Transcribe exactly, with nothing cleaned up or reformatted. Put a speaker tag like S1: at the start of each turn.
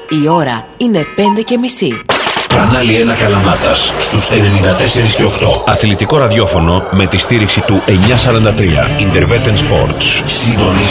S1: Η ώρα είναι πέντε και μισή.
S2: Κανάλι ένα Καλαμάτας στους ενενήντα τέσσερα και οκτώ.
S3: Αθλητικό ραδιόφωνο με τη στήριξη του εννιακόσια σαράντα τρία Intervetten Sports.
S2: Συντονίζεται